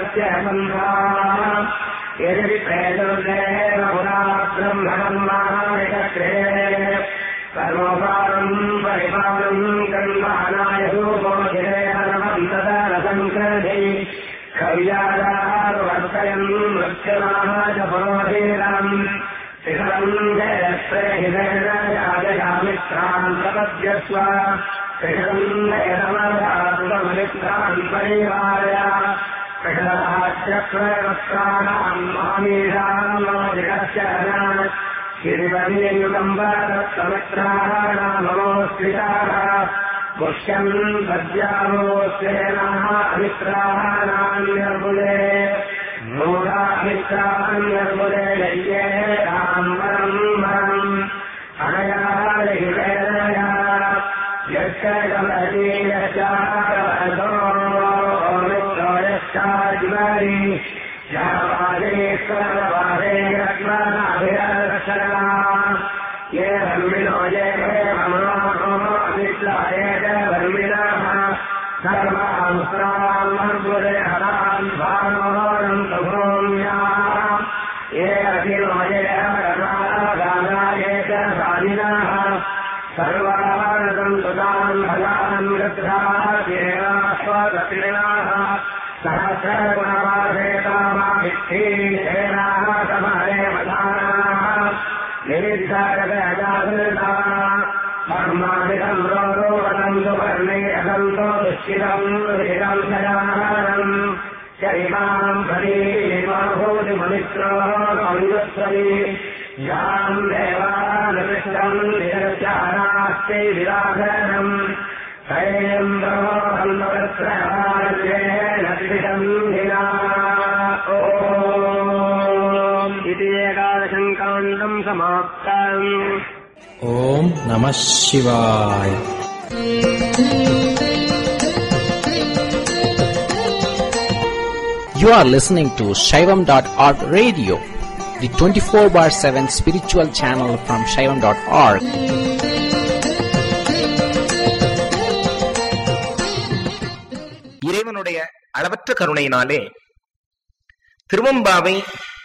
यदि प्रेतुर्देवपुराब्रह्मणन्माहाविषक्रे सर्वोपारम् परिपालम् कण्वानाय रूपोजिरे हरवन्तदारसङ्क्रधि कव्यादारुवर्तयन् मृत्युनामाच पुरोधीरम् शिखरम् जयश्रेहितेन याजयामित्रान् प्रपद्यस्व शिखरम् जयतमदात्ममित्रान् परिवारय प्रहलाच्यप्रवक्त्राणाम् मामीषाम् गिरिवलीयुगम्बरसमित्राणामोऽस्त्रिताः पुष्यन् पद्यामोऽस्तेनाः अमित्राणान्यर्बुले मूढामित्रान्यर्बुले लय्ये रामरम् वरम् अनयालिवेदया यश्चकमलीयश्चाकवदो मित्रोयश्चाजिवारी यावादेश्वरवादे रत्नाभिरक्षणा ये धर्मिणो ये अमित्राय धर्मिणः सर्वांस्त्रान्मर्बुदे हरान् भानोरम् सुभूम्याः ये अखिलो ये गानाय च साधिनः सर्वान् सुतान् भगान् गृध्रादेवाश्वदक्षिणाः सहस्रगुणवासेतामाभिक्षीणेनाः समरे मधानाः निरीक्षागतजागृताः कर्मादिकम् रोरोवतम् सुवर्णे असन्तो दुश्चिरम् रुचिरम् सजानम् चरिमाम् फलीमाभूतिममित्रो कौन्दुस्वरी याम् देवानुष्टम् निरस्यानास्ते विराधनम् इति एकादशम् काण्डम् समाप्तम्। ओम नमः शिवाय। You are listening to Shaivam.org radio, the 24/7 spiritual channel from Shaivam.org. இறைவனுடைய அளவற்ற கருணையினாலே திருவம்பாவை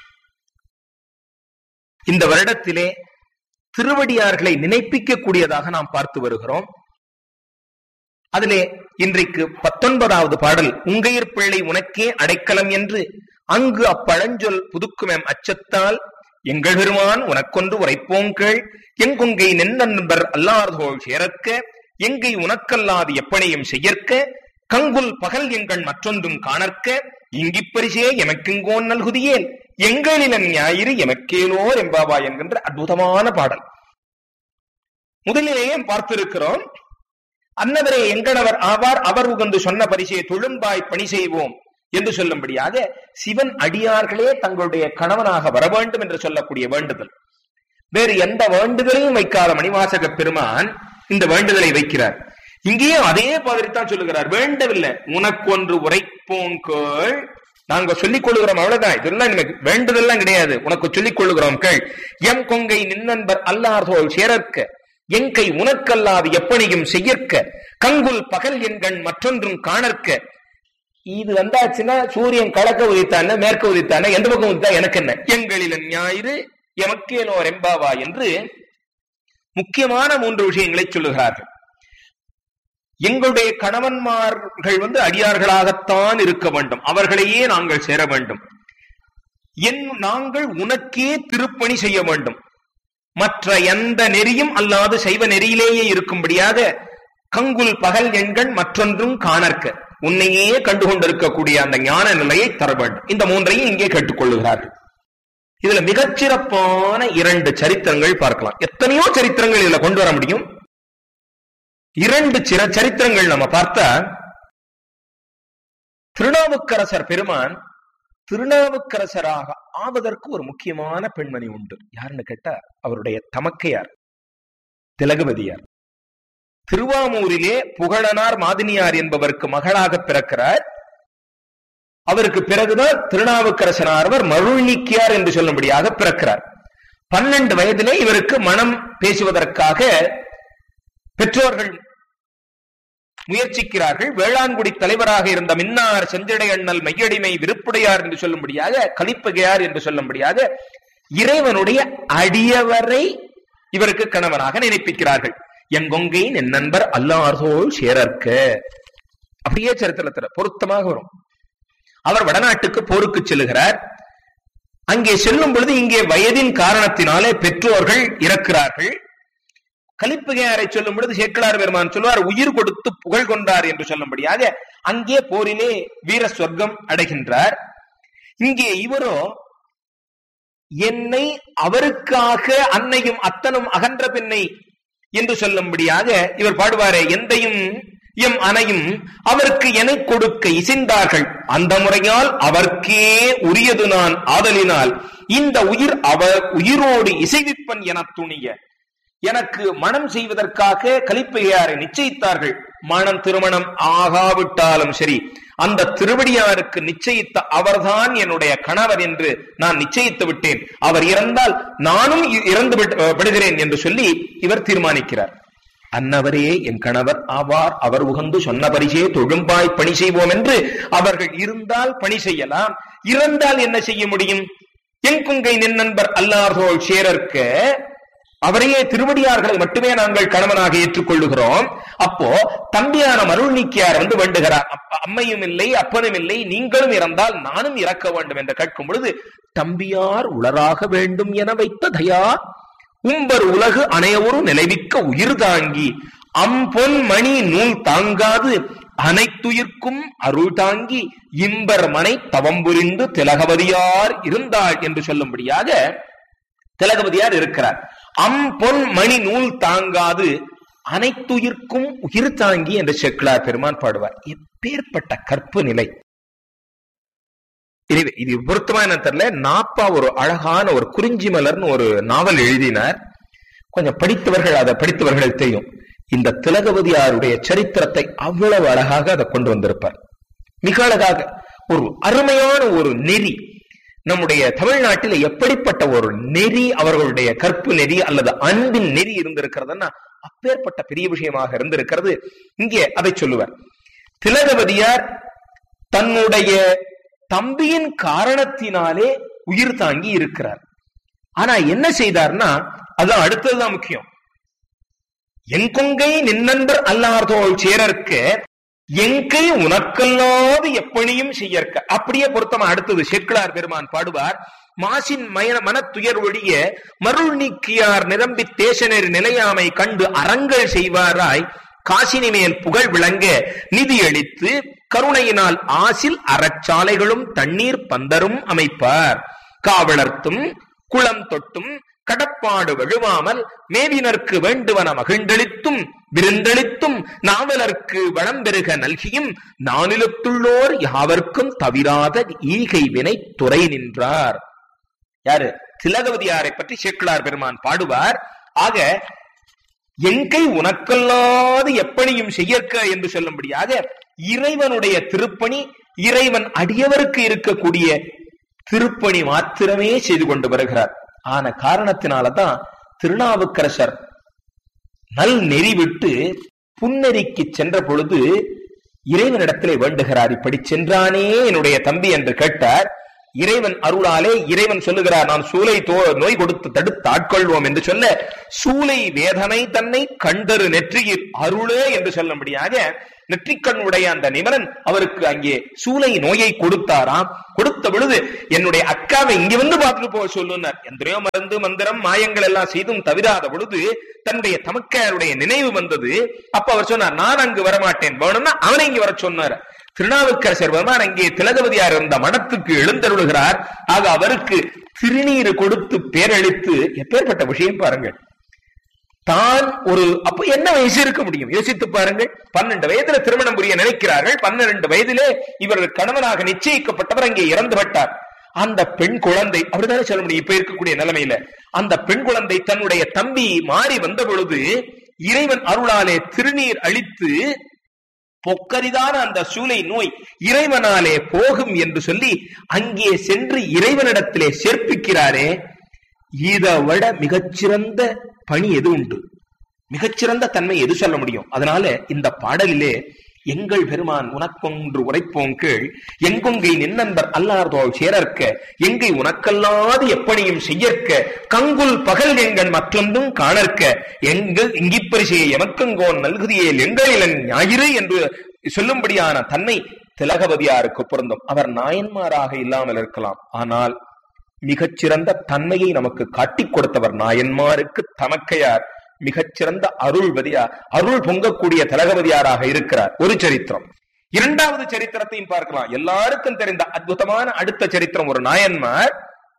இந்த வருடத்திலே திருவடியார்களை நினைப்பிக்க கூடியதாக நாம் பார்த்து வருகிறோம். அதிலே இன்றைக்கு 19வது பாடல், உங்கையர் பிள்ளை உனக்கே அடைக்கலம் என்று அங்கு அப்பழஞ்சொல் புதுக்குமெம் அச்சத்தால் எங்கள் பெருமான் உனக்கொன்று உரைப்போங்கள் எங்கொங்கை நென்னன்பர் அல்லார்தோள் சேரற்க எங்கை உனக்கல்லாது எப்பனையும் செய்யற்க கங்குல் பகல் எங்கள் மற்றொன்றும் காணற்க இங்கிப்பரிசே எமக்குங்கோன் நல்குதியேல் எங்களின் ஞாயிறு எமக்கேலோர் எம்பாவா என்கின்ற அற்புதமான பாடல். முதலிலேயே பார்த்திருக்கிறோம், அன்னவரே எங்களவர் ஆவார், அவர் உகந்து சொன்ன பரிசே தொழும்பாய் பணி செய்வோம் என்று சொல்லும்படியாக சிவன் அடியார்களே தங்களுடைய கணவனாக வர வேண்டும் என்று சொல்லக்கூடிய வேண்டுதல். வேறு எந்த வேண்டுதலையும் வைக்காத மணிவாசக பெருமான் இந்த வேண்டுதலை வைக்கிறார். இங்கேயும் அதே மாதிரித்தான் சொல்லுகிறார். வேண்டவில்லை, உனக்கொன்று உரைப்போங்கள், நாங்க சொல்லிக் கொள்ளுகிறோம், அவ்வளவுதான். இதெல்லாம் எனக்கு வேண்டுதெல்லாம் கிடையாது, உனக்கு சொல்லிக் கொள்ளுகிறோம் கேள். எம் கொங்கை நின்னன்பர் அல்லார்தோள் சேரற்க எங்கை உனக்கல்லாது எப்பனையும் செய்யற்க கங்குல் பகல் என்கண் மற்றொன்றும் காணற்க. இது வந்தாச்சுன்னா சூரியன் கிழக்க உதித்தான மேற்க உதித்தான எந்த பக்கம் உதித்தா எனக்கு என்ன, எங்களின் ஞாயிறு எமக்கேலோர் எம்பாவா என்று முக்கியமான 3 விஷயங்களை சொல்லுகிறார்கள். எங்களுடைய கணவன்மார்கள் அடியார்களாகத்தான் இருக்க வேண்டும், அவர்களையே நாங்கள் சேர வேண்டும். நாங்கள் உனக்கே திருப்பணி செய்ய வேண்டும், மற்ற எந்த நெறியும் அல்லாது சைவ நெறியிலேயே இருக்கும்படியாக கங்குல் பகல் எண்கள் மற்றொன்றும் காணற்க, உன்னையே கண்டுகொண்டிருக்கக்கூடிய அந்த ஞான நிலையை தர வேண்டும். இந்த 3ஐயும் இங்கே கேட்டுக்கொள்ளுகிறார்கள். இதுல மிகச்சிறப்பான 2 சரித்திரங்கள் பார்க்கலாம். எத்தனையோ சரித்திரங்கள் இதுல கொண்டு வர முடியும். 2 சரித்திரங்கள் நம்ம பார்த்தா, திருநாவுக்கரசர் பெருமான் திருநாவுக்கரசராக ஆவதற்கு ஒரு முக்கியமான பெண்மணி உண்டு. யாருன்னு கேட்டா அவருடைய தமக்கையார் திலகவதியார். திருவாமூரிலே புகழனார் மாதினியார் என்பவருக்கு மகளாக பிறக்கிறார். அவருக்கு பிறகுதான் திருநாவுக்கரசனார் மருள்நீக்கியார் என்று சொல்லும்படியாக பிறக்கிறார். 12 வயதிலே இவருக்கு மனம் பேசுவதற்காக பெற்றோர்கள் முயற்சிக்கிறார்கள். வேளாண்குடி தலைவராக இருந்த மின்னார் செஞ்சடை அண்ணல் மையடிமை விருப்புடையார் என்று சொல்லும்படியாக, கலிப்பகையார் என்று சொல்லும்படியாக இறைவனுடைய அடியவரை இவருக்கு கணவனாக நினைப்பிக்கிறார்கள். எங்கொங்கை என் நண்பர் அல்லார்தோள் சேரற்க, அப்படியே சரித்திரத்துல பொருத்தமாக வரும். அவர் வடநாட்டுக்கு போருக்கு செல்லுகிறார். அங்கே செல்லும் பொழுது இங்கே வயதின் காரணத்தினாலே பெற்றோர்கள் இறக்கிறார்கள். கலிப்பகையாரை சொல்லும் பொழுது சேக்கிழார் பெருமான் சொல்வார், உயிர் கொடுத்து புகழ் கொண்டார் என்று சொல்லும்படியாக அங்கே போரிலே வீர சொர்க்கம் அடைகின்றார். இங்கே இவரோ என்னை அவருக்காக அன்னையும் அத்தனும் அகன்ற பெண்ணை என்று சொல்லும்படியாக இவர் பாடுவாரே, எந்தையும் எம் அனையும் அவருக்கு என கொடுக்க இசைந்தார்கள், அந்த முறையால் அவர்க்கே உரியது நான் ஆதலினால் இந்த உயிர் அவர் உயிரோடு இசைவிப்பன் என துணிய. எனக்கு மனம் செய்வதற்காக கலிப்பகையாரை நிச்சயித்தார்கள். மனம் திருமணம் ஆகாவிட்டாலும் சரி, அந்த திருவடியாருக்கு நிச்சயித்த அவர்தான் என்னுடைய கணவர் என்று நான் நிச்சயித்து விட்டேன். அவர் இறந்தால் நானும் இறந்து விடுகிறேன் என்று சொல்லி இவர் தீர்மானிக்கிறார். அன்னவரே என் கணவர் ஆவார், அவர் உகந்து சொன்ன பரிசே தொழும்பாய் பணி செய்வோம் என்று அவர்கள் இருந்தால் பணி செய்யலாம், இறந்தால் என்ன செய்ய முடியும்? என் குங்கை நின் நண்பர் அல்லார்தோள் சேரற்க, அவரையே திருவடியார்களை மட்டுமே நாங்கள் கணவனாக ஏற்றுக்கொள்ளுகிறோம். அப்போ தம்பியான மருள் நீக்கியார் வந்து வேண்டுகிறார், அம்மையும் இல்லை அப்பனும் இல்லை, நீங்களும் இறந்தால் நானும் இறக்க வேண்டும் என்று கேட்கும் பொழுது, தம்பியார் உளராக வேண்டும் என வைத்த தயா உம்பர் உலகு அனையவரு நிலைவிக்க உயிர் தாங்கி அம்பொன் மணி நூல் தாங்காது அனைத்துயிர்க்கும் அருள் தாங்கி இம்பர் மனை தவம் புரிந்து திலகவதியார் இருந்தாள் என்று சொல்லும்படியாக திலகவதியார் இருக்கிறார். அம்பொன் மணி நூல் தாங்காது அனைத்துயிர்க்கும் உயிர் தாங்கி என்று சேக்கிழார் பெருமான் பாடுவார். எப்பேற்பட்ட கற்பு நிலை! இது பொருத்தமா என்ன தெரியல. நாப்பா ஒரு அழகான ஒரு குறிஞ்சி மலர்னு ஒரு நாவல் எழுதினார். கொஞ்சம் படித்தவர்கள் அதை படித்தவர்கள் தெரியும். இந்த திலகவதியாருடைய சரித்திரத்தை அவ்வளவு அழகாக அதை கொண்டு வந்திருப்பார். மிக அழகாக ஒரு அருமையான ஒரு நெறி. நம்முடைய தமிழ்நாட்டில் எப்படிப்பட்ட ஒரு நெறி, அவர்களுடைய கற்பு நெறி அல்லது அன்பின் நெறி இருந்திருக்கிறதுன்னா அப்பேற்பட்ட பெரிய விஷயமாக இருந்திருக்கிறது. இங்கே அதை சொல்லுவார். திலகவதியார் தன்னுடைய தம்பியின் காரணத்தினாலே உயிர் தாங்கி இருக்கிறார். ஆனா என்ன செய்தார்னா, அதான் அடுத்ததுதான் முக்கியம். என் கொங்கை நின்னன்பர் அல்லார்தோள் சேரற்க எங்கை உனக்கல்லாது எப்பணியும் செய்யற்க. அப்படியே பொருத்தமா அடுத்தது சேக்கிழார் பெருமான் பாடுவார். மாசின் மனத்துயர் ஒழிய மருள் நீக்கியார் நிரம்பி தேசனர் நிலையாமை கண்டு அறங்கள் செய்வாராய் காசினி மேல் புகழ் விளங்க நிதி அளித்து கருணையினால் ஆசில் அறச்சாலைகளும் தண்ணீர் பந்தரும் அமைப்பார். காவலர்த்தும் குளம் தொட்டும் கடப்பாடு வழுவாமல் மேவினர்க்கு வேண்டுவன மகிழ்ந்தளித்தும் விருந்தளித்தும் நாவலர்க்கு வளம் பெருக நல்கியும் நானிலத்துள்ளோர் யாவர்க்கும் தவிராத ஈகை வினை துறை நின்றார். யாரு? திலகவதியாரை பற்றி சேக்கிழார் பெருமான் பாடுவார். ஆக எங்கை உனக்கல்லாது எப்பணியும் செய்யற்க என்று சொல்லும்படியாக இறைவனுடைய திருப்பணி, இறைவன் அடியவருக்கு இருக்கக்கூடிய திருப்பணி மாத்திரமே செய்து கொண்டு வருகிறார். ஆன காரணத்தினாலதான் திருநாவுக்கரசர் நல் நெறி விட்டு புன்னெறிக்கு சென்ற பொழுது இறைவனிடத்திலே வேண்டுகிறார். இப்படி சென்றானே என்னுடைய தம்பி என்று கேட்டார். இறைவன் அருளாலே இறைவன் சொல்லுகிறார், நான் சூலை நோய் கொடுத்து தடுத்து ஆட்கொள்வோம் என்று சொல்ல, சூலை வேதனை தன்னை கண்டரு நெற்றியில் அருளே என்று சொல்லும்படியாக நெற்றிக்கண்ணுடைய அந்த நிமலன் அவருக்கு அங்கே சூலை நோயை கொடுத்தாராம். கொடுத்த பொழுது என்னுடைய அக்காவை இங்க வந்து பார்த்துட்டு போக சொல்லுனார். எந்திரையோ மருந்து மந்திரம் மாயங்கள் எல்லாம் செய்தும் தவிராத பொழுது தன்னுடைய தமக்கையாருடைய நினைவு வந்தது. அப்ப அவர் சொன்னார், நான் அங்கு வரமாட்டேன், வேணும்னா அவனை இங்க வர சொன்னார். திருநாவுக்கரசர் பெருமான் அங்கே திலகவதியார் இருந்த மடத்துக்கு எழுந்தருளுகிறார். ஆக அவருக்கு திருநீர் கொடுத்து பேரளித்து, எப்பேற்பட்ட விஷயம் பாருங்கள். தான் ஒரு அப்ப என்ன வயசு இருக்க முடியும் யோசித்து பாருங்கள். 12 வயதுல திருமணம் புரிய நினைக்கிறார்கள். 12 வயதிலே இவர்கள் கணவனாக நிச்சயிக்கப்பட்டவர் அங்கே இறந்து விட்டார். அந்த பெண் குழந்தை, அப்படித்தானே சொல்ல முடியும் இப்ப இருக்கக்கூடிய நிலைமையில, அந்த பெண் குழந்தை தன்னுடைய தம்பி மாறி வந்த பொழுது இறைவன் அருளாலே திருநீர் அளித்து பொக்கரிதான அந்த சூலை நோய் இறைவனாலே போகும் என்று சொல்லி அங்கே சென்று மிகச்சிறந்த தன்மை எது சொல்ல முடியும்? அதனால இந்த பாடலிலே எங்கள் பெருமான் உனக்கொன்று உரைப்போம் கீழ் எங்கொங்கை நின்னன்பர் அல்லார்தோள் சேரற்க எங்கை உனக்கல்லாது எப்பணியும் செய்யற்க கங்குல் பகல் எங்கன் மற்றொன்றும் காணற்க எங்கள் இங்கிப்பரிசையை எமக்கங்கோன் நல்குதியேல் எங்களிலன் ஞாயிறு என்று சொல்லும்படியான தன்மை திலகவதியாருக்கு பொருந்தும். அவர் நாயன்மாராக இல்லாமல் இருக்கலாம், ஆனால் மிகச்சிறந்த தன்மையை நமக்கு காட்டிக் கொடுத்தவர் நாயன்மாருக்கு தமக்கையார் மிகச்சிறந்த அருள்வதியார், அருள் பொங்கக்கூடிய திலகவதியாராக இருக்கிறார். ஒரு சரித்திரம். இரண்டாவது சரித்திரத்தையும் பார்க்கலாம். எல்லாருக்கும் தெரிந்த அற்புதமான அடுத்த சரித்திரம். ஒரு நாயன்மார்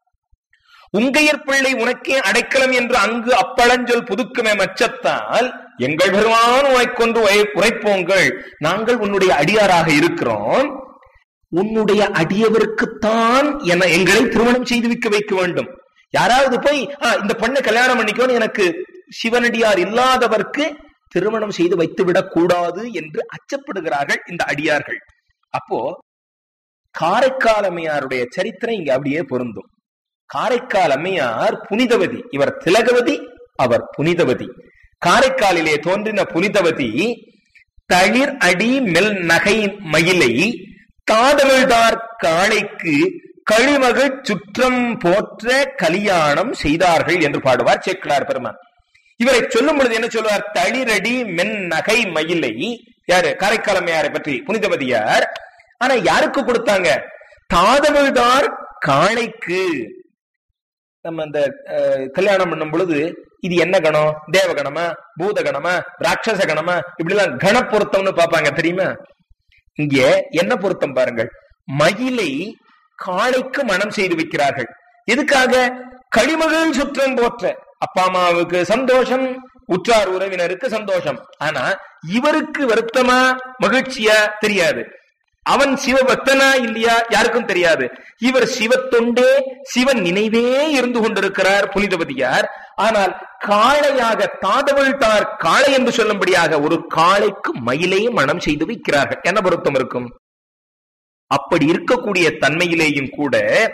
உங்கையர் பிள்ளை உனக்கே அடைக்கலம் என்று அங்கு அப்பழஞ்சொல் புதுக்குமே மச்சத்தால் எங்கள் பெருமான் உனைக்கொண்டு உரைப்போங்கள், நாங்கள் உன்னுடைய அடியாராக இருக்கிறோம், உன்னுடைய அடியவருக்குத்தான் என எங்களை திருமணம் செய்து வைக்க வேண்டும். யாராவது போய் இந்த பொண்ணை கல்யாணம் பண்ணிக்கோன்னு எனக்கு சிவனடியார் இல்லாதவர்க்கு திருமணம் செய்து வைத்துவிடக் கூடாது என்று அச்சப்படுகிறார்கள் இந்த அடியார்கள். அப்போ காரைக்கால் அம்மையாருடைய சரித்திரம் இங்க அப்படியே பொருந்தும். காரைக்கால் அம்மையார் புனிதவதி, இவர் திலகவதி, அவர் புனிதவதி. காரைக்காலிலே தோன்றின புனிதவதி தளிர் அடி மெல் நகை மயிலை தாதமிழ்தார் காளைக்கு கழிமகள் சுற்றம் போற்ற கல்யாணம் செய்தார்கள் என்று பாடுவார் சேக்கிழார் பெருமான். இவரை சொல்லும் பொழுது என்ன சொல்லுவார்? தளிரடி மென் நகை மயிலை. யாரு? காரைக்கால் அம்மையாரை பற்றி புனிதவதியார். ஆனா யாருக்கு கொடுத்தாங்க? தாதமிழ்தார் காளைக்கு. நம்ம இந்த கல்யாணம் பண்ணும் பொழுது இது என்ன கணம்? தேவகணமா, பூதகணமா, ராட்சச கணமா, இப்படி எல்லாம் கண பொருத்தம்னு பாப்பாங்க தெரியுமா? இங்க என்ன பொருத்தம் பாருங்கள். மயிலை காளைக்கு மனம் செய்து வைக்கிறார்கள். எதுக்காக? களிமகள் சுற்றம் போற்ற. அப்பா அம்மாவுக்கு சந்தோஷம், உற்றார் உறவினருக்கு சந்தோஷம். ஆனா இவருக்கு வருத்தமா மகிழ்ச்சியா தெரியாது. அவன் சிவபக்தனா இல்லையா யாருக்கும் தெரியாது. இவர் சிவத்தொண்டே சிவன் நினைவே இருந்து கொண்டிருக்கிறார் புனிதவதியார். ஆனால் காளையாக தாதவழ்தார் காளை என்று சொல்லும்படியாக ஒரு காளைக்கு மயிலே மனம் செய்து வைக்கிறார்கள். என்ன பொருத்தம் இருக்கும்? அப்படி இருக்கக்கூடிய தன்மையிலேயும் கூட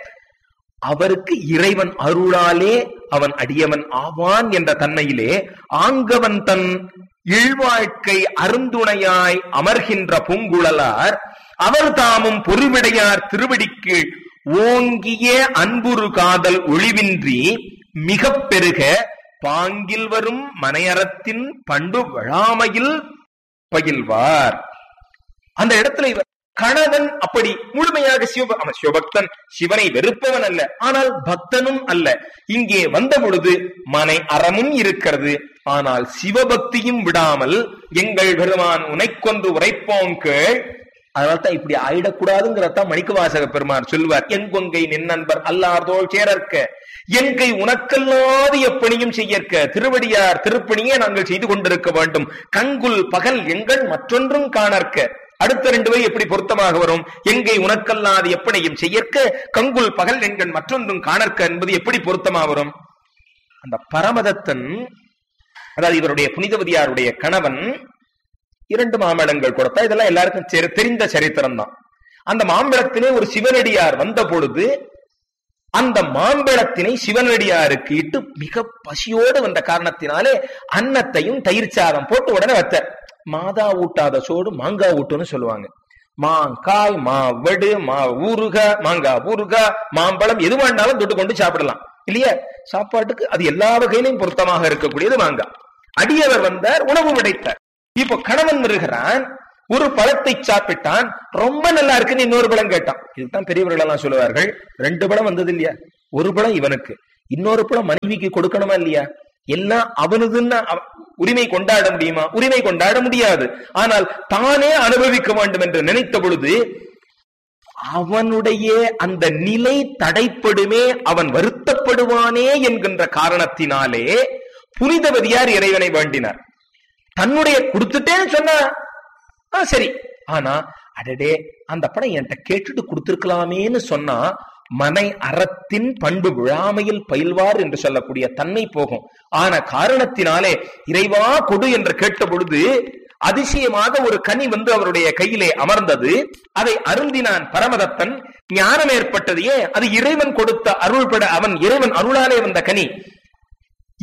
அவருக்கு இறைவன் அருளாலே அவன் அடியவன் ஆவான் என்ற தன்மையிலே ஆங்கவன் தன் இழ்வாழ்க்கை அருந்துணையாய் அமர்கின்ற பூங்குழலார் அவர் தாமும் பொறுவிடையார் திருவடிக்கு ஓங்கிய அன்புரு காதல் ஒளிவின்றி மிக பெருக பாங்கில் வரும் மனையறத்தின் பண்பு வழாமையில் பயில்வார். அந்த இடத்துல இவர் கணவன் அப்படி முழுமையாக சிவபக்தன், சிவனை வெறுப்பவன் அல்ல, ஆனால் பக்தனும் அல்ல. இங்கே வந்த பொழுது மனை அறமும் இருக்கிறது, ஆனால் சிவபக்தியும் விடாமல் எங்கள் பெருமான் உனைக்கொன்று உரைப்போம் கேள். அதனால்தான் இப்படி ஆயிடக்கூடாதுங்கிறதான் மணிக்கவாசக பெருமான் சொல்லுவார். எங்கொங்கை நின்னன்பர் அல்லார்தோள் சேரற்க எங்கை உனக்கல்லாது எப்பணியும் செய்யற்க. திருவடியார் திருப்பணியே நாங்கள் செய்து கொண்டிருக்க வேண்டும். கங்குல் பகல் எங்கள் மற்றொன்றும் காணற்க. அடுத்த ரெண்டு வரி எப்படி பொருத்தமாக வரும்? எங்கை உனக்கல்லாது எப்பனையும் செய்யற்க கங்குல் பகல் எங்கள் மற்றொன்றும் காணற்க என்பது எப்படி பொருத்தமாக வரும்? அந்த பரமதத்தன், அதாவது இவருடைய புனிதவதியாருடைய கணவன் 2 மாம்பழங்கள் கொடுத்தா. இதெல்லாம் எல்லாருக்கும் தெரிந்த சரித்திரம் தான். அந்த மாம்பழத்திலே ஒரு சிவனடியார் வந்த பொழுது அந்த மாம்பழத்தினை சிவனடியாருக்கு இட்டு மிக பசியோடு வந்த காரணத்தினாலே அன்னத்தையும் தயிர் சாதம் போட்டு உடனே வச்ச. மாதா ஊட்டாத சோடு மாங்கா ஊட்டுன்னு சொல்லுவாங்க. மாங்காய், மாவடு, மாங்காய் ஊறுகா, மாம்பழம் எது வேண்டாலும் தொட்டு கொண்டு சாப்பிடலாம் இல்லையா? சாப்பாட்டுக்கு அது எல்லா வகையிலும் பொருத்தமாக இருக்கக்கூடியது மாங்காய். அடியவர் வந்தார், உணவு விடைத்தார். இப்போ கணவன் வருகிறான், ஒரு பழத்தை சாப்பிட்டான், ரொம்ப நல்லா இருக்குன்னு இன்னொரு பழம் கேட்டான். இதுதான் பெரியவர்கள் எல்லாம் சொல்லுவார்கள், 2 பழம் வந்தது இல்லையா, ஒரு பழம் இவனுக்கு, இன்னொரு பழம் மனைவிக்கு கொடுக்கணுமா இல்லையா? எல்லாம் அவனதுன்னு உரிமை கொண்டாட முடியுமா? உரிமை கொண்டாட முடியாது. ஆனால் தானே அனுபவிக்க வேண்டும் என்று நினைத்த பொழுது அவனுடைய அந்த நிலை தடைப்படுமே, அவன் வருத்தப்படுவானே என்கின்ற காரணத்தினாலே புனிதவதியார் இறைவனை வேண்டினார். தன்னுடைய கொடுத்துட்டேன்னு சொன்னா சரி, ஆனா அடடே அந்த படம் என்கிட்ட கேட்டுட்டு கொடுத்திருக்கலாமேன்னு சொன்னா மனை அறத்தின் பண்பு விழாமையில் பயில்வார் என்று சொல்லக்கூடிய தன்மை போகும். ஆன காரணத்தினாலே இறைவா கொடு என்று கேட்ட பொழுது அதிசயமாக ஒரு கனி வந்து அவருடைய கையிலே அமர்ந்தது. அதை அருந்தினான் பரமதத்தன். ஞானம் ஏற்பட்டதையே அது இறைவன் கொடுத்த அருள்பட, அவன் இறைவன் அருளாலே வந்த கனி.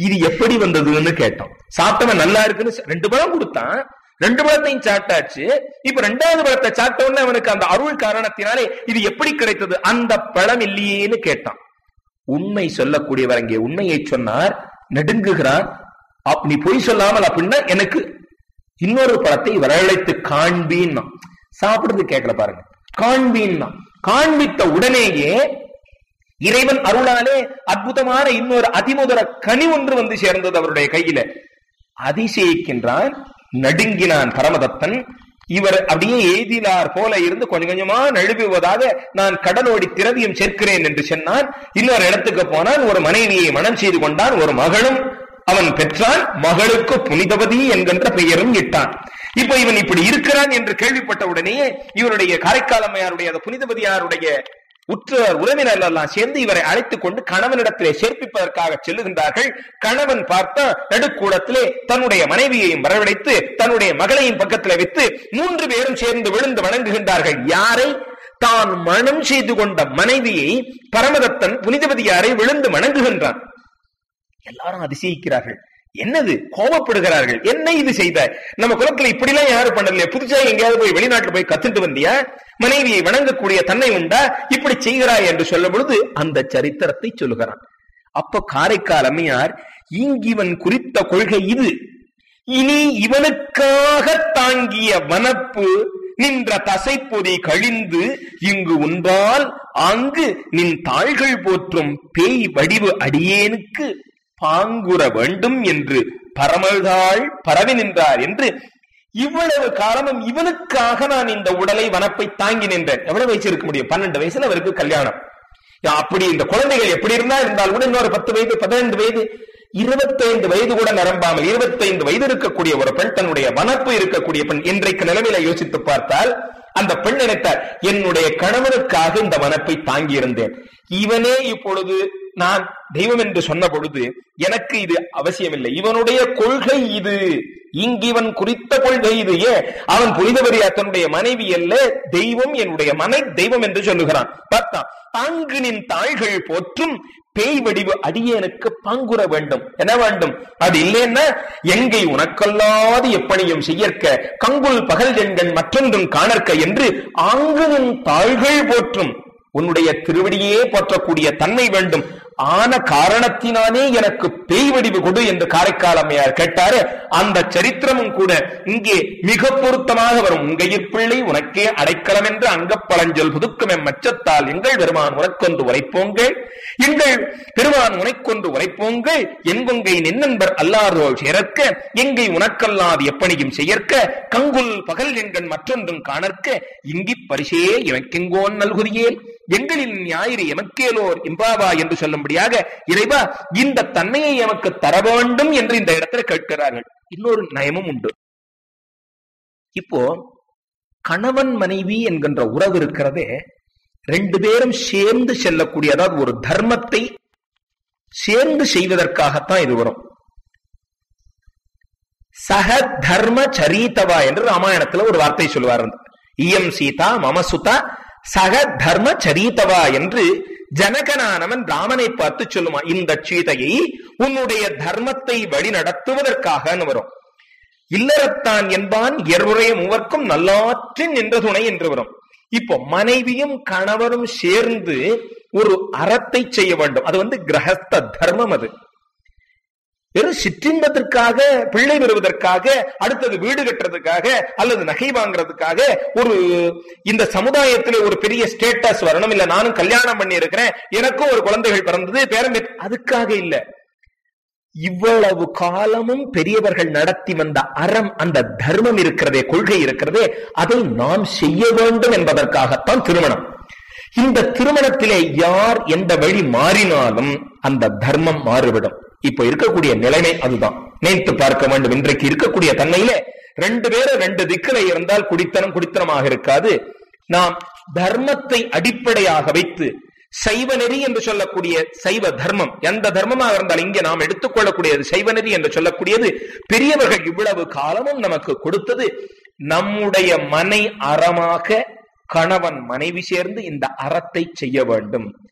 இது எப்படி வந்ததுன்னு கேட்டோம். சாப்பிட்டவன் நல்லா இருக்குன்னு 2 பழம் கொடுத்தான், 2 பழத்தையும் சாப்பிட்டாச்சு. இப்ப 2வது பழத்தை சாப்பிட்ட உடனே அவனுக்கு அந்த அருள் காரணத்தினாலே இது எப்படி கிடைத்தது? அந்த பழம் இல்லையேன்னு கேட்டான். உண்மை சொல்லக்கூடியவர் அங்கே உண்மையை சொன்னார். நடுங்குகிறான். நீ பொய் சொல்லாமல் அப்படின்னா எனக்கு இன்னொரு பழத்தை வரவழைத்து காண்பீன்னா. சாப்பிடுறது கேட்கல பாருங்க, காண்பீன்னா. காண்பித்த உடனேயே இறைவன் அருளாலே அற்புதமான இன்னொரு அதிமுதர கனி ஒன்று வந்து சேர்ந்தது அவருடைய கையில. அதிசயிக்கின்றான், நடுங்கினான் பரமதத்தன். இவர் அப்படியே எய்தினார் போல இருந்து கொஞ்சம் கொஞ்சமா நழுவுவதாக, நான் கடலோடி திரவியம் சேர்க்கிறேன் என்று சொன்னான். இன்னொரு இடத்துக்கு போனான், ஒரு மனைவியை மனம் செய்து கொண்டான், ஒரு மகளும் அவன் பெற்றான். மகளுக்கு புனிதவதி என்கின்ற பெயரும் இட்டான். இப்ப இவன் இப்படி இருக்கிறான் என்று கேள்விப்பட்ட உடனேயே இவருடைய காரைக்காலம்மையாருடைய புனிதவதியாருடைய உற்ற உறவினர்கள் எல்லாம் சேர்ந்து இவரை அழைத்துக் கொண்டு கணவனிடத்திலே சேர்ப்பிப்பதற்காக செல்லுகின்றார்கள். கணவன் பார்த்தா நடுக்கூடத்திலே தன்னுடைய மனைவியையும் வரவழைத்து தன்னுடைய மகளையும் பக்கத்தில் வைத்து 3 பேரும் சேர்ந்து விழுந்து வணங்குகின்றார்கள். யாரை? தான் மனம் செய்து கொண்ட மனைவியை பரமதத்தன் புனிதவதியாரை விழுந்து வணங்குகின்றான். எல்லாரும் அதிசயிக்கிறார்கள். என்னது? கோபப்படுகிறார்கள். என்ன இது செய்த? நம்ம குலத்துல இப்படி எல்லாம் யாரும் பண்ணலையே, புதுசா எங்கேயாவது போய் வெளிநாட்டுல போய் கத்துட்டு வந்தியா? மனைவியை வணங்கக்கூடிய தன்னை உண்டா? இப்படி செய்கிறாய் என்று சொல்லும் பொழுது அந்த சரித்திரத்தை சொல்லுகிறான். அப்ப காரைக்கால் அம்மையார், இங்கிவன் குறித்த கொள்கை இது, இனி இவனுக்காக தாங்கிய வனப்பு நின்ற தசைப்பொதி கழிந்து இங்கு உன்பால் அங்கு நின் தாள்கள் போற்றும் பேய் வடிவு அடியேனுக்கு பாங்குற வேண்டும் என்று பரமழ்தாள் பரவி நின்றார் என்று இவ்வளவு காலமும் இவனுக்காக நான் இந்த உடலை வனப்பை தாங்கி நின்றேன். எவ்வளவு வயசு இருக்க முடியும்? 12 வயசுல அவருக்கு கல்யாணம். அப்படி இந்த குழந்தைகள் எப்படி இருந்தால் கூட இன்னொரு 10 வயது 15 வயது 25 வயது கூட நிரம்பாமல் 25 வயது இருக்கக்கூடிய ஒரு பெண், தன்னுடைய வனப்பு இருக்கக்கூடிய பெண், இன்றைக்கு நிலைமையில யோசித்து பார்த்தால் அந்த பெண் நினைத்தார், என்னுடைய கணவனுக்காக இந்த வனப்பை தாங்கி இருந்தேன். இவனே இப்பொழுது நான் தெய்வம் என்று சொன்ன பொழுது எனக்கு இது அவசியமில்லை. இவனுடைய கொள்கை இது, இங்கிவன் குறித்த கொள்கை இது. அவன் புனிதவரியா தன்னுடைய மனைவி அல்ல, தெய்வம், என்னுடைய மனை தெய்வம் என்று சொல்லுகிறான். பார்த்தா தாங்கு நின் தாள்கள் போற்றும் பேய் வடிவு அடியேனுக்கு பங்குற வேண்டும். என்ன வேண்டும்? அது இல்லைன்னா எங்கை உனக்கல்லாது எப்பணியும் செய்யற்க கங்குல் பகல் எண்கள் மற்றொன்றும் காணற்க என்று ஆங்குனின் தாள்கள் போற்றும் உன்னுடைய திருவடியே போற்றக்கூடிய தன்மை வேண்டும். ஆன காரணத்தினாலே எனக்கு பேய் வடிவு கொடு என்று காரைக்கால் அம்மையார் கேட்டாரு. அந்த சரித்திரமும் கூட இங்கே மிக பொருத்தமாக வரும். உங்கையிற் பிள்ளை உனக்கே அடைக்கலம் என்று அங்கப்பழஞ்சொல் புதுக்கும் மச்சத்தால் எங்கள் பெருமான் உனக்கொன்று உரைப்போங்கள், எங்கள் பெருமான் உனைக்கொன்று உரைப்போங்கள், எங்கொங்கை நின்னன்பர் அல்லாரோல் சேரற்க எங்கை உனக்கல்லாது எப்பணியும் செய்யற்க கங்குல் பகல் எண்கள் மற்றொன்றும் காணற்க இங்கி பரிசே எமக்கெங்கோன் நல்குதியேல் எங்களின் ஞாயிறு எமக்கேலோர் இம்பாவா என்று சொல்லும்படியாக இறைவா இந்த தன்மையை எமக்கு தர வேண்டும் என்று இந்த இடத்துல கேட்கிறார்கள். இன்னொரு நயமும் உண்டு. இப்போ கணவன் மனைவி என்கின்ற உறவு இருக்கிறதே, 2 பேரும் சேர்ந்து செல்லக்கூடிய, அதாவது ஒரு தர்மத்தை சேர்ந்து செய்வதற்காகத்தான் இது வரும். சக தர்ம சரிதவா என்று ராமாயணத்துல ஒரு வார்த்தை சொல்லுவார். இயம் சீதா மமசுதா சக தர்ம சரிதவா என்று ஜனகனானவன் ராமனை பார்த்து சொல்லுமா, இந்த சீதையை உன்னுடைய தர்மத்தை வழி நடத்துவதற்காக வரும். இல்லறத்தான் என்பான் எருடைய மூவர்க்கும் நல்லாற்றின் நின்ற துணை என்று வரும். இப்போ மனைவியும் கணவரும் சேர்ந்து ஒரு அறத்தை செய்ய வேண்டும். அது கிரகஸ்த தர்மம். அது வெறும் சிற்றின்பத்திற்காக, பிள்ளை பெறுவதற்காக, அடுத்தது வீடு கட்டுறதுக்காக அல்லது நகை வாங்குறதுக்காக, ஒரு இந்த சமுதாயத்தில் ஒரு பெரிய ஸ்டேட்டஸ் வரணும், இல்ல நானும் கல்யாணம் பண்ணி இருக்கிறேன், எனக்கும் ஒரு குழந்தைகள் பிறந்தது, பேரன், அதுக்காக இல்ல. இவ்வளவு காலமும் பெரியவர்கள் நடத்தி வந்த அறம், அந்த தர்மம் இருக்கிறதே, கொள்கை இருக்கிறதே, அதை நாம் செய்ய வேண்டும் என்பதற்காகத்தான் திருமணம். இந்த திருமணத்திலே யார் எந்த வழி மாறினாலும் அந்த தர்மம் மாறுவிடும். இப்ப இருக்கக்கூடிய நிலைமை அதுதான். நினைத்து பார்க்க வேண்டும். இன்றைக்கு இருக்கக்கூடிய தன்மையில 2 பேரும் 2 திக்கில இருந்தால் குடித்தனமாக இருக்காது. நாம் தர்மத்தை அடிப்படையாக வைத்து சைவ நெறி என்று சொல்லக்கூடிய சைவ தர்மம், எந்த தர்மமாக இருந்தால் இங்கே நாம் எடுத்துக்கொள்ளக்கூடியது சைவ நெறி என்று சொல்லக்கூடியது பெரியவர்கள் இவ்வளவு காலமும் நமக்கு கொடுத்தது. நம்முடைய மனை அறமாக கணவன் மனைவி சேர்ந்து இந்த அறத்தை செய்ய வேண்டும்.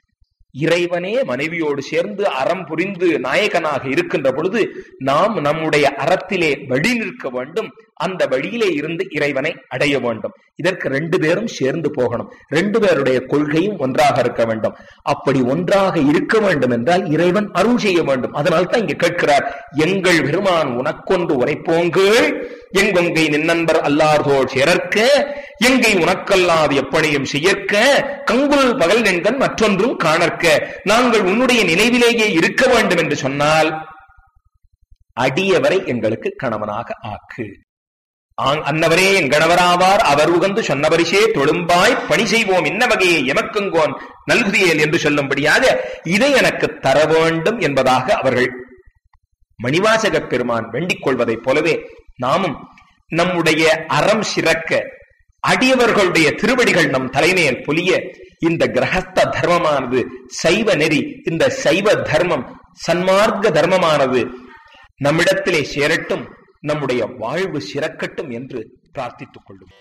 இறைவனே மனைவியோடு சேர்ந்து அறம் புரிந்து நாயகனாக இருக்கின்ற பொழுது நாம் நம்முடைய அறத்திலே வழி நிற்க வேண்டும். அந்த வழியிலே இருந்து இறைவனை அடைய வேண்டும். இதற்கு 2 பேரும் சேர்ந்து போகணும். 2 பேருடைய கொள்கையும் ஒன்றாக இருக்க வேண்டும். அப்படி ஒன்றாக இருக்க வேண்டும் என்றால் இறைவன் அருள் செய்ய வேண்டும். அதனால்தான் இங்க கேட்கிறார், எங்கள் பெருமான் உனக்கொன்று உரைப்போங்கள், எங்கொங்கை நின்னன்பர் அல்லார்தோள் சேரற்க, எங்கை உனக்கல்லாது எப்பனையும் செய்யற்க, கங்குல் பகல் நெண்கண் மற்றொன்றும் காணற்க. நாங்கள் உன்னுடைய நினைவிலேயே இருக்க வேண்டும் என்று சொன்னால் அடியவரை எங்களுக்கு கணவனாக ஆக்கு. அன்னவரே என் கணவராவார், அவர் உகந்து சொன்ன பரிசே தொழும்பாய் பணி செய்வோம், இன்ன வகையை எமக்குங்கோன் நல்குதியேல் என்று சொல்லும்படியாக இதை எனக்கு தர வேண்டும் என்பதாக அவர்கள் மணிவாசக பெருமான் வேண்டிக் கொள்வதைப் போலவே நாமும் நம்முடைய அறம் சிறக்க அடியவர்களுடைய திருவடிகள் நம் தலைமையில் பொலிய இந்த கிரகஸ்த தர்மமானது சைவ நெறி, இந்த சைவ தர்மம் சன்மார்க்க தர்மமானது நம்மிடத்திலே சேரட்டும், நம்முடைய வாழ்வு சிறக்கட்டும் என்று பிரார்த்தித்துக் கொள்ளும்.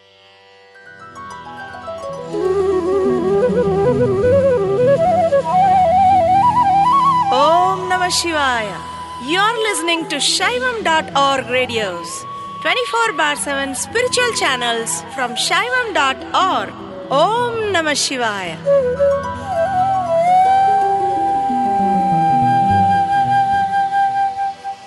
Om Namah Shivaya. You're listening to Shaivam.org radios, 24/7 spiritual channels from Shaivam.org. Om Namah Shivaya.